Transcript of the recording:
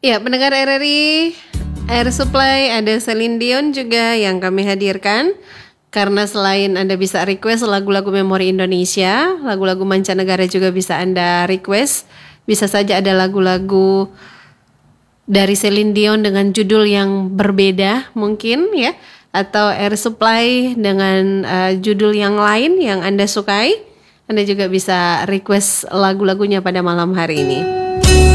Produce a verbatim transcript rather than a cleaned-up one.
Ya, pendengar R R I, Air Supply, ada Celine Dion juga yang kami hadirkan. Karena selain Anda bisa request lagu-lagu memori Indonesia, lagu-lagu mancanegara juga bisa Anda request. Bisa saja ada lagu-lagu dari Celine Dion dengan judul yang berbeda mungkin ya. Atau Air Supply dengan uh, judul yang lain yang Anda sukai. Anda juga bisa request lagu-lagunya pada malam hari ini.